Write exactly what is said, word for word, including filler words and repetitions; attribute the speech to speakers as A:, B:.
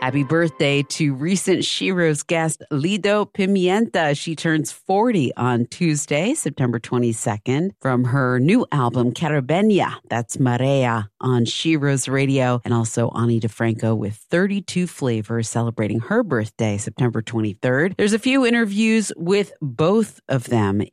A: Happy birthday to recent Sheroes guest Lido Pimienta. She turns forty on Tuesday, September twenty-second, from her new album, Caribeña. That's Marea on Sheroes Radio, and also Ani DeFranco with thirty-two Flavors celebrating her birthday, September twenty-third. There's a few interviews with both of them